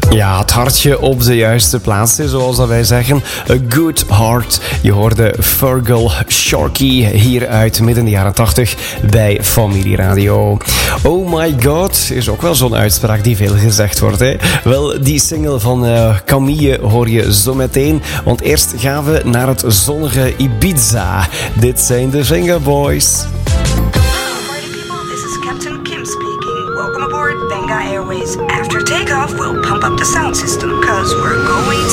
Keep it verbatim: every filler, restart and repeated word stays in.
Ja, het hartje op de juiste plaats, zoals dat wij zeggen. A Good Heart. Je hoorde Fergal Sharkey hier uit midden de jaren tachtig bij Familie Radio. Oh my god, is ook wel zo'n uitspraak die veel gezegd wordt. Hè? Wel, die single van uh, Camille hoor je zo meteen. Want eerst gaan we naar het zonnige Ibiza. Dit zijn de Venga Boys. Welcome aboard Venga Airways. After takeoff, we'll pump up the sound system, cause we're going